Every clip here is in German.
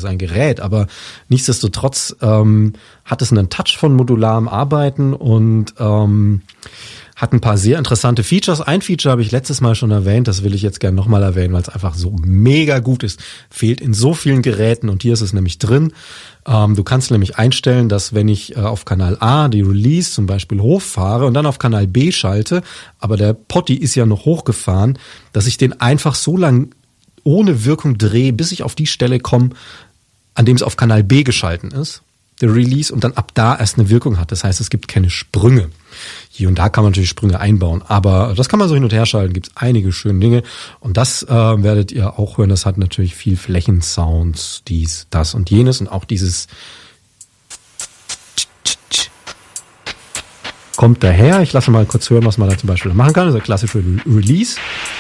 ist ein Gerät, aber nichtsdestotrotz hat es einen Touch von modularem Arbeiten und hat ein paar sehr interessante Features. Ein Feature habe ich letztes Mal schon erwähnt, das will ich jetzt gerne nochmal erwähnen, weil es einfach so mega gut ist. Fehlt in so vielen Geräten und hier ist es nämlich drin. Du kannst nämlich einstellen, dass wenn ich auf Kanal A die Release zum Beispiel hochfahre und dann auf Kanal B schalte, aber der Potty ist ja noch hochgefahren, dass ich den einfach so lang ohne Wirkung drehe, bis ich auf die Stelle komme, an dem es auf Kanal B geschalten ist, der Release, und dann ab da erst eine Wirkung hat. Das heißt, es gibt keine Sprünge. Hier und da kann man natürlich Sprünge einbauen, aber das kann man so hin und her schalten, gibt es einige schöne Dinge und das werdet ihr auch hören, das hat natürlich viel Flächensounds, dies, das und jenes und auch dieses kommt daher. Ich lasse mal kurz hören, was man da zum Beispiel machen kann. Das ist der klassische Release.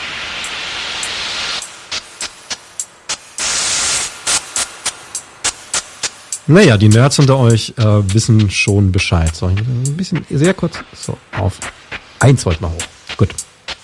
Naja, die Nerds unter euch wissen schon Bescheid. So, ein bisschen sehr kurz. So, auf 1 wollt mal hoch. Gut.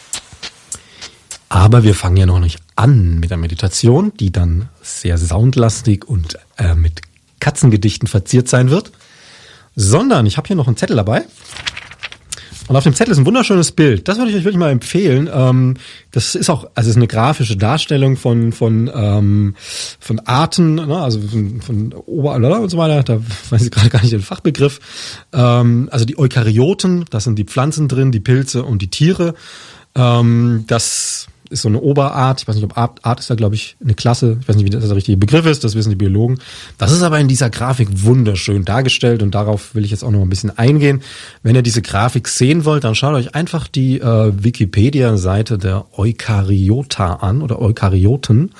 Aber wir fangen ja noch nicht an mit der Meditation, die dann sehr soundlastig und mit Katzengedichten verziert sein wird. Sondern ich habe hier noch einen Zettel dabei. Und auf dem Zettel ist ein wunderschönes Bild. Das würde ich euch wirklich mal empfehlen. Das ist auch, also es ist eine grafische Darstellung von Arten, ne? Also von Ober- und so weiter. Da weiß ich gerade gar nicht den Fachbegriff. Also die Eukaryoten, das sind die Pflanzen drin, die Pilze und die Tiere. Das ist so eine Oberart. Ich weiß nicht, ob Art ist da, glaube ich, eine Klasse. Ich weiß nicht, wie das der richtige Begriff ist. Das wissen die Biologen. Das ist aber in dieser Grafik wunderschön dargestellt und darauf will ich jetzt auch noch ein bisschen eingehen. Wenn ihr diese Grafik sehen wollt, dann schaut euch einfach die Wikipedia-Seite der Eukaryota an oder Eukaryoten.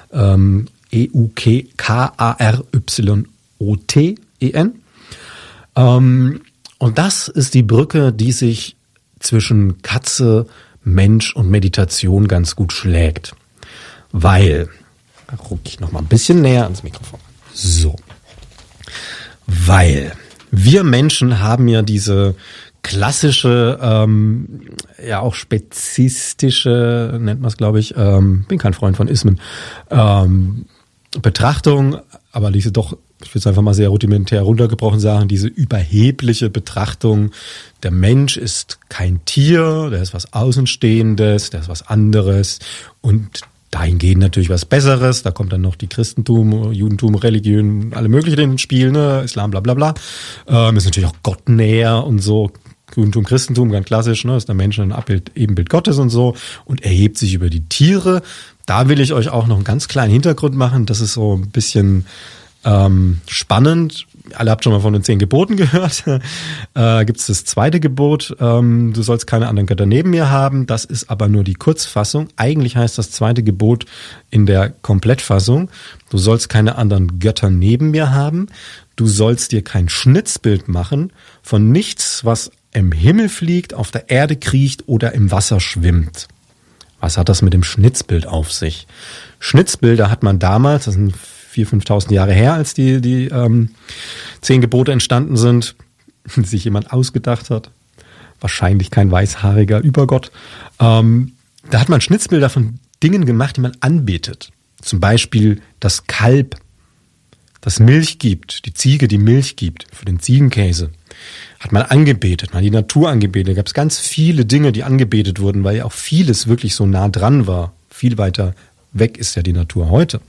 EUKKARYOTEN. Und das ist die Brücke, die sich zwischen Katze, Mensch und Meditation ganz gut schlägt. Weil, da ruck ich noch mal ein bisschen näher ans Mikrofon. So. Weil wir Menschen haben ja diese klassische, ja auch spezistische, nennt man es glaube ich, bin kein Freund von Ismen, Betrachtung, aber diese doch, ich würde es einfach mal sehr rudimentär runtergebrochen sagen, diese überhebliche Betrachtung, der Mensch ist kein Tier, der ist was Außenstehendes, der ist was anderes und dahingehend natürlich was Besseres. Da kommt dann noch die Christentum, Judentum, Religion, alle möglichen ins Spiel, ne? Islam, bla bla bla. Ist natürlich auch Gott näher und so. Judentum, Christentum, ganz klassisch, ne? Ist der Mensch ein Abbild, Ebenbild Gottes und so und erhebt sich über die Tiere. Da will ich euch auch noch einen ganz kleinen Hintergrund machen. Das ist so ein bisschen spannend. Alle habt schon mal von den 10 Geboten gehört. Gibt es das 2. Gebot, du sollst keine anderen Götter neben mir haben. Das ist aber nur die Kurzfassung. Eigentlich heißt das 2. Gebot in der Komplettfassung, du sollst keine anderen Götter neben mir haben. Du sollst dir kein Schnitzbild machen von nichts, was im Himmel fliegt, auf der Erde kriecht oder im Wasser schwimmt. Was hat das mit dem Schnitzbild auf sich? Schnitzbilder hat man damals, das sind 4.000, 5.000 Jahre her, als die 10 Gebote entstanden sind, sich jemand ausgedacht hat. Wahrscheinlich kein weißhaariger Übergott. Da hat man Schnitzbilder von Dingen gemacht, die man anbetet. Zum Beispiel das Kalb, das Milch gibt, die Ziege, die Milch gibt, für den Ziegenkäse. Hat man angebetet, man hat die Natur angebetet. Da gab es ganz viele Dinge, die angebetet wurden, weil ja auch vieles wirklich so nah dran war. Viel weiter weg ist ja die Natur heute.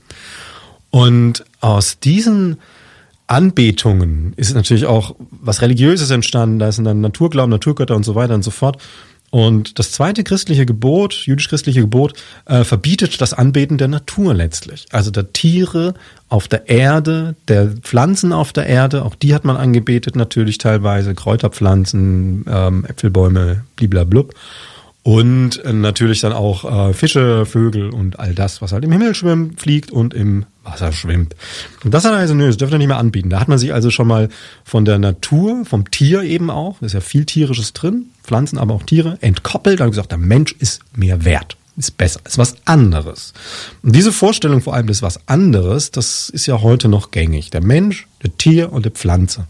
Und aus diesen Anbetungen ist natürlich auch was Religiöses entstanden. Da sind dann Naturglauben, Naturgötter und so weiter und so fort. Und das 2. christliche Gebot, jüdisch-christliche Gebot, verbietet das Anbeten der Natur letztlich. Also der Tiere auf der Erde, der Pflanzen auf der Erde, auch die hat man angebetet natürlich teilweise, Kräuterpflanzen, Äpfelbäume, bliblablub. Und natürlich dann auch Fische, Vögel und all das, was halt im Himmel schwimmt, fliegt und im Wasser schwimmt. Und das hat er also, nö, das dürft ihr nicht mehr anbieten. Da hat man sich also schon mal von der Natur, vom Tier eben auch, da ist ja viel Tierisches drin, Pflanzen, aber auch Tiere, entkoppelt und gesagt, der Mensch ist mehr wert, ist besser, ist was anderes. Und diese Vorstellung vor allem des was anderes, das ist ja heute noch gängig. Der Mensch, der Tier und die Pflanze.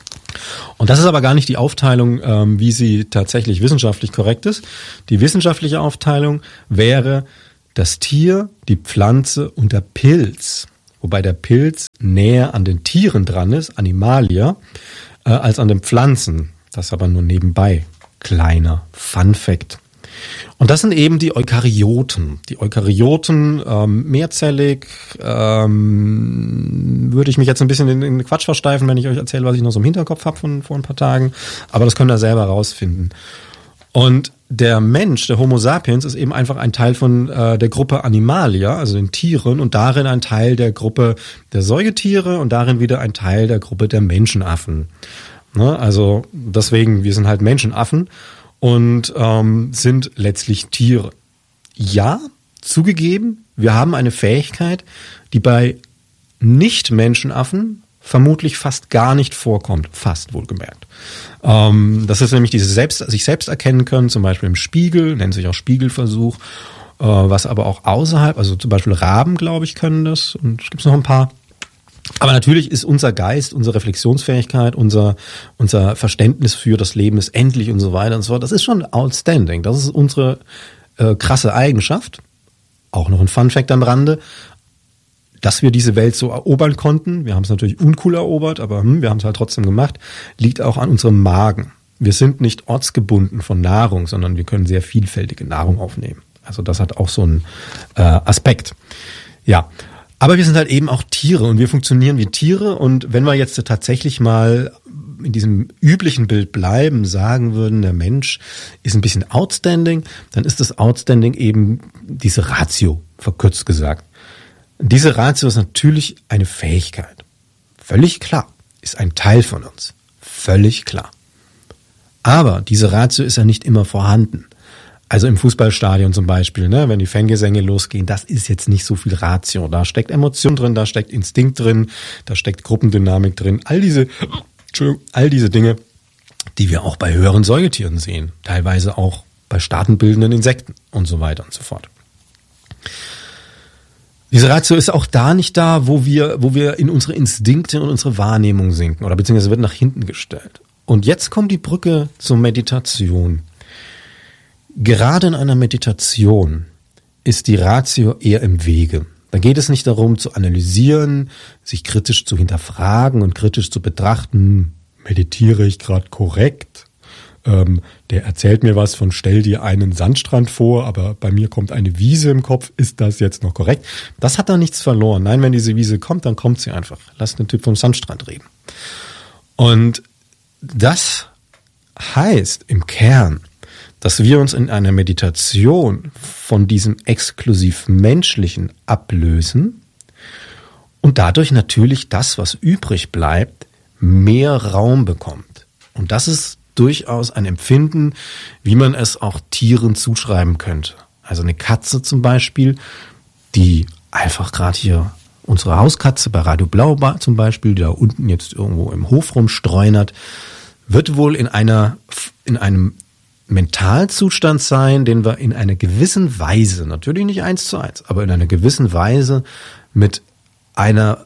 Und das ist aber gar nicht die Aufteilung, wie sie tatsächlich wissenschaftlich korrekt ist. Die wissenschaftliche Aufteilung wäre das Tier, die Pflanze und der Pilz. wobei der Pilz näher an den Tieren dran ist, Animalia, als an den Pflanzen. Das aber nur nebenbei. Kleiner Fun Fact. Und das sind eben die Eukaryoten. Die Eukaryoten, mehrzellig, würde ich mich jetzt ein bisschen in den Quatsch versteifen, wenn ich euch erzähle, was ich noch so im Hinterkopf habe von vor ein paar Tagen. Aber das könnt ihr selber rausfinden. Und der Mensch, der Homo sapiens, ist eben einfach ein Teil von der Gruppe Animalia, also den Tieren, und darin ein Teil der Gruppe der Säugetiere und darin wieder ein Teil der Gruppe der Menschenaffen. Ne? Also deswegen, wir sind halt Menschenaffen und sind letztlich Tiere. Ja, zugegeben, wir haben eine Fähigkeit, die bei Nicht-Menschenaffen vermutlich fast gar nicht vorkommt, fast wohlgemerkt. Das ist nämlich dieses sich selbst erkennen können, zum Beispiel im Spiegel, nennt sich auch Spiegelversuch, was aber auch außerhalb, also zum Beispiel Raben, glaube ich, können das, und es gibt noch ein paar. Aber natürlich ist unser Geist, unsere Reflexionsfähigkeit, unser Verständnis für das Leben ist endlich und so weiter und so fort. Das ist schon outstanding. Das ist unsere krasse Eigenschaft. Auch noch ein Fun-Fact am Rande, dass wir diese Welt so erobern konnten. Wir haben es natürlich uncool erobert, aber wir haben es halt trotzdem gemacht. Liegt auch an unserem Magen. Wir sind nicht ortsgebunden von Nahrung, sondern wir können sehr vielfältige Nahrung aufnehmen. Also das hat auch so einen Aspekt. Ja. Aber wir sind halt eben auch Tiere und wir funktionieren wie Tiere, und wenn wir jetzt tatsächlich mal in diesem üblichen Bild bleiben, sagen würden, der Mensch ist ein bisschen outstanding, dann ist das outstanding eben diese Ratio, verkürzt gesagt. Diese Ratio ist natürlich eine Fähigkeit. Völlig klar, ist ein Teil von uns. Völlig klar. Aber diese Ratio ist ja nicht immer vorhanden. Also im Fußballstadion zum Beispiel, ne, wenn die Fangesänge losgehen, das ist jetzt nicht so viel Ratio. Da steckt Emotion drin, da steckt Instinkt drin, da steckt Gruppendynamik drin. All diese Dinge, die wir auch bei höheren Säugetieren sehen. Teilweise auch bei staatenbildenden Insekten und so weiter und so fort. Diese Ratio ist auch da nicht da, wo wir in unsere Instinkte und unsere Wahrnehmung sinken, oder beziehungsweise wird nach hinten gestellt. Und jetzt kommt die Brücke zur Meditation. Gerade in einer Meditation ist die Ratio eher im Wege. Da geht es nicht darum zu analysieren, sich kritisch zu hinterfragen und kritisch zu betrachten, meditiere ich gerade korrekt? Der erzählt mir was von stell dir einen Sandstrand vor, aber bei mir kommt eine Wiese im Kopf, ist das jetzt noch korrekt? Das hat da nichts verloren. Nein, wenn diese Wiese kommt, dann kommt sie einfach. Lass den Typ vom Sandstrand reden. Und das heißt im Kern, dass wir uns in einer Meditation von diesem exklusiv Menschlichen ablösen und dadurch natürlich das, was übrig bleibt, mehr Raum bekommt. Und das ist durchaus ein Empfinden, wie man es auch Tieren zuschreiben könnte. Also eine Katze zum Beispiel, die einfach gerade hier, unsere Hauskatze bei Radio Blau zum Beispiel, die da unten jetzt irgendwo im Hof rumstreunert, wird wohl in einem Mentalzustand sein, den wir in einer gewissen Weise, natürlich nicht 1:1, aber in einer gewissen Weise mit einer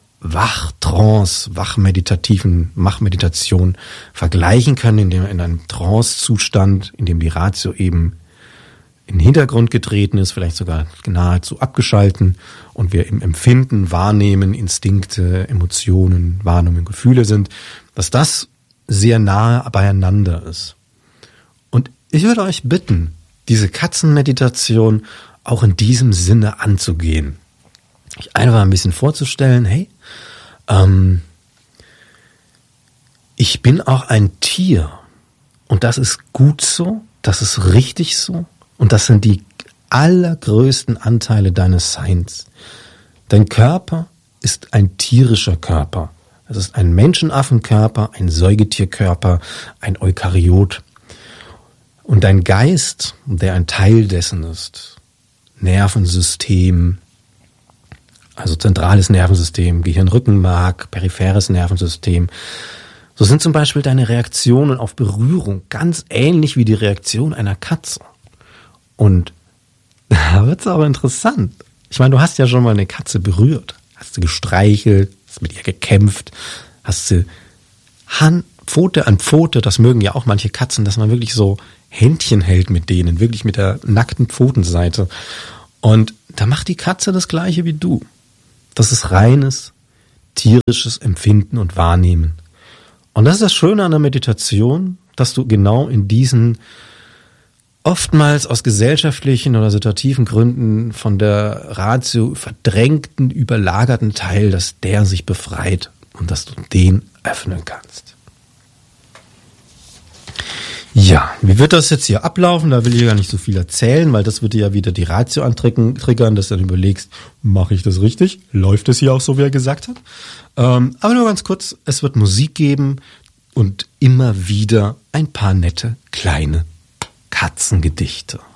Wachmeditation vergleichen können, indem wir in einem Trance-Zustand, in dem die Ratio eben in den Hintergrund getreten ist, vielleicht sogar nahezu abgeschalten, und wir im Empfinden, Wahrnehmen, Instinkte, Emotionen, Wahrnehmungen, Gefühle sind, dass das sehr nahe beieinander ist. Und ich würde euch bitten, diese Katzenmeditation auch in diesem Sinne anzugehen. Euch einfach ein bisschen vorzustellen, hey, ich bin auch ein Tier und das ist gut so, das ist richtig so und das sind die allergrößten Anteile deines Seins. Dein Körper ist ein tierischer Körper. Es ist ein Menschenaffenkörper, ein Säugetierkörper, ein Eukaryot. Und dein Geist, der ein Teil dessen ist, Nervensystem, also zentrales Nervensystem, Gehirn-Rückenmark, peripheres Nervensystem. So sind zum Beispiel deine Reaktionen auf Berührung ganz ähnlich wie die Reaktion einer Katze. Und da wird's aber interessant. Ich meine, du hast ja schon mal eine Katze berührt, hast sie gestreichelt, hast mit ihr gekämpft, hast sie Pfote an Pfote, das mögen ja auch manche Katzen, dass man wirklich so Händchen hält mit denen, wirklich mit der nackten Pfotenseite. Und da macht die Katze das Gleiche wie du. Das ist reines tierisches Empfinden und Wahrnehmen. Und das ist das Schöne an der Meditation, dass du genau in diesen oftmals aus gesellschaftlichen oder situativen Gründen von der Ratio verdrängten, überlagerten Teil, dass der sich befreit und dass du den öffnen kannst. Ja, wie wird das jetzt hier ablaufen? Da will ich gar nicht so viel erzählen, weil das würde ja wieder die Ratio antriggern, dass du dann überlegst, mache ich das richtig? Läuft es hier auch so, wie er gesagt hat? Aber nur ganz kurz, es wird Musik geben und immer wieder ein paar nette kleine Katzengedichte.